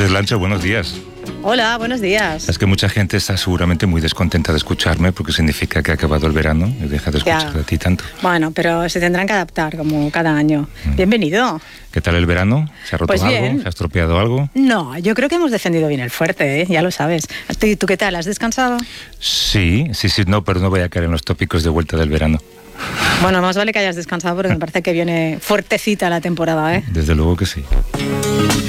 Esther Lancho, buenos días. Hola, buenos días. Es que mucha gente está seguramente muy descontenta de escucharme porque significa que ha acabado el verano y deja de escuchar de ti tanto. Bueno, pero se tendrán que adaptar como cada año. Bienvenido. ¿Qué tal el verano? ¿Se ha roto Pues algo? bien. ¿Se ha estropeado algo? No, yo creo que hemos defendido bien el fuerte, ya lo sabes. ¿Tú qué tal? ¿Has descansado? Sí, no, pero no voy a caer en los tópicos de vuelta del verano. Bueno, más vale que hayas descansado porque me parece que viene fuertecita la temporada, ¿eh? Desde luego que sí.